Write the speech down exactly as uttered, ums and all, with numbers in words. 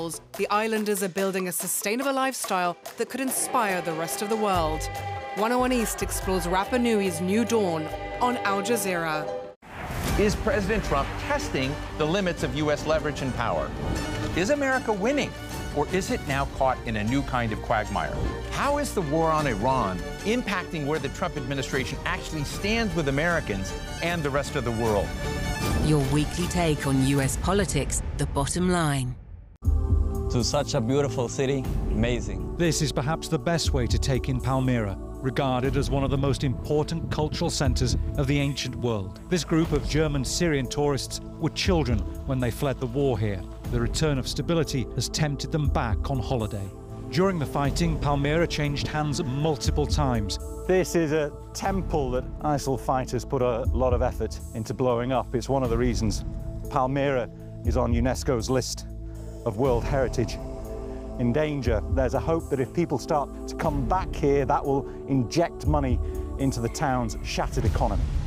The islanders are building a sustainable lifestyle that could inspire the rest of the world. one oh one East explores Rapa Nui's new dawn on Al Jazeera. Is President Trump testing the limits of U S leverage and power? Is America winning, or is it now caught in a new kind of quagmire? How is the war on Iran impacting where the Trump administration actually stands with Americans and the rest of the world? Your weekly take on U S politics, The Bottom Line. To such a beautiful city, amazing. This is perhaps the best way to take in Palmyra, regarded as one of the most important cultural centers of the ancient world. This group of German-Syrian tourists were children when they fled the war here. The return of stability has tempted them back on holiday. During the fighting, Palmyra changed hands multiple times. This is a temple that ISIL fighters put a lot of effort into blowing up. It's one of the reasons Palmyra is on UNESCO's list of World Heritage in danger. There's a hope that if people start to come back here, that will inject money into the town's shattered economy.